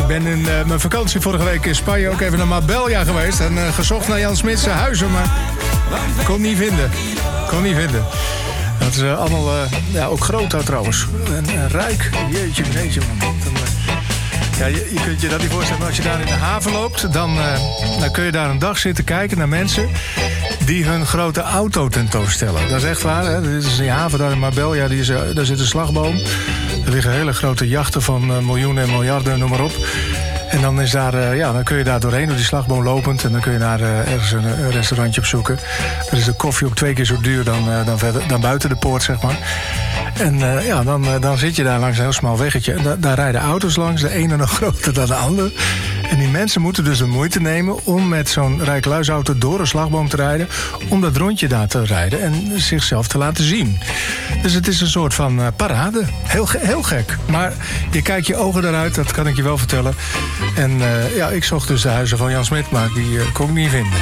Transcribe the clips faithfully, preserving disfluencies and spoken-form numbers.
Ik ben in uh, mijn vakantie vorige week in Spanje ook even naar Marbella geweest. En uh, gezocht naar Jan Smits huizen, maar kon niet vinden. Kon niet vinden. Dat is uh, allemaal, uh, ja, ook groot daar trouwens. En uh, rijk. Jeetje, jeetje man. Dan, uh, ja, je, je kunt je dat niet voorstellen. Maar als je daar in de haven loopt, dan, uh, dan kun je daar een dag zitten kijken naar mensen die hun grote auto tentoonstellen. Dat is echt waar, hè? Dit is die haven daar in Marbella, die is, uh, daar zit een slagboom. Er liggen hele grote jachten van uh, miljoenen en miljarden, noem maar op. En dan, is daar, uh, ja, dan kun je daar doorheen, door die slagboom lopend. En dan kun je naar uh, ergens een, een restaurantje opzoeken. Dan is de koffie ook twee keer zo duur dan, uh, dan, verder, dan buiten de poort, zeg maar. En uh, ja, dan, uh, dan zit je daar langs een heel smal weggetje. En da- daar rijden auto's langs, de ene nog groter dan de andere. En die mensen moeten dus de moeite nemen om met zo'n rijkluisauto door een slagboom te rijden. Om dat rondje daar te rijden en zichzelf te laten zien. Dus het is een soort van uh, parade. Heel, ge- heel gek. Maar je kijkt je ogen eruit, dat kan ik je wel vertellen. En uh, ja, ik zocht dus de huizen van Jan Smit, maar die uh, kon ik niet vinden.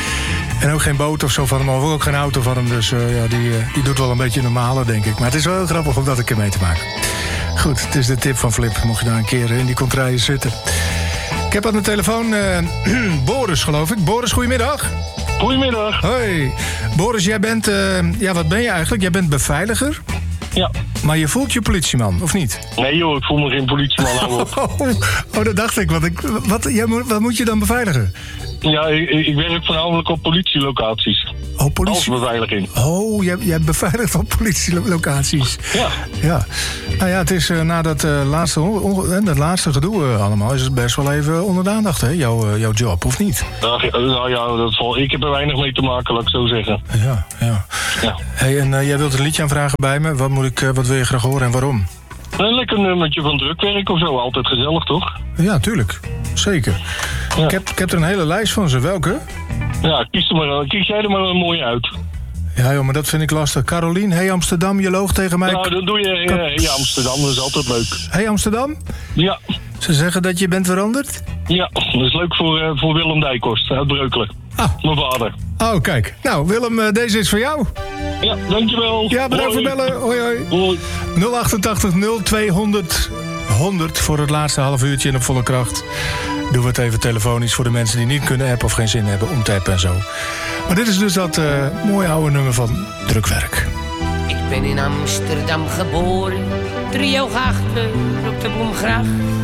En ook geen boot of zo van hem, of ook geen auto van hem. Dus uh, ja, die, uh, die doet wel een beetje normale, denk ik. Maar het is wel heel grappig om dat een keer mee te maken. Goed, het is de tip van Flip. Mocht je daar een keer in die contraien zitten. Ik heb aan de telefoon uh, Boris, geloof ik. Boris, goedemiddag. Goedemiddag. Hoi. Boris, jij bent... Uh, ja, wat ben je eigenlijk? Jij bent beveiliger? Ja. Maar je voelt je politieman, of niet? Nee joh, ik voel me geen politieman. Hou op. Oh, oh, dat dacht ik. Want ik wat, jij moet, wat moet je dan beveiligen? Ja, ik, ik werk voornamelijk op politielocaties. Oh, politie... Als beveiliging. Oh, jij, jij beveiligt op politielocaties. Ja. Ja. Nou ja, het is uh, na dat, uh, laatste, on, dat laatste gedoe uh, allemaal... is het best wel even onder de aandacht, hè? Jouw, uh, jouw job, of niet? Nou, nou ja, dat val, ik heb er weinig mee te maken, laat ik zo zeggen. Ja, ja. Ja. Hey, en uh, jij wilt een liedje aanvragen bij me. Wat, moet ik, uh, wat wil je graag horen en waarom? Een lekker nummertje van drukwerk of zo, altijd gezellig, toch? Ja, tuurlijk. Zeker. Ja. Ik, heb, ik heb er een hele lijst van ze. Welke? Ja, kies, er maar, kies jij er maar een mooie uit. Ja, joh, maar dat vind ik lastig. Carolien, hey Amsterdam, je loog tegen mij. Nou, dan doe je in uh, ja, Amsterdam, dat is altijd leuk. Hey Amsterdam? Ja. Ze zeggen dat je bent veranderd? Ja, dat is leuk voor, uh, voor Willem Dijkhorst uit Breukelen. Ah. Mijn vader. Oh, kijk. Nou, Willem, uh, deze is voor jou. Ja, dankjewel. Ja, bedankt voor bellen. Hoi, hoi. Hoi. nul achtentachtig nul tweehonderd honderd voor het laatste half uurtje in op volle kracht. Doen we het even telefonisch voor de mensen die niet kunnen appen of geen zin hebben om te appen en zo. Maar dit is dus dat uh, mooie oude nummer van Drukwerk. Ik ben in Amsterdam geboren, driehoog achter op de Bloemgracht.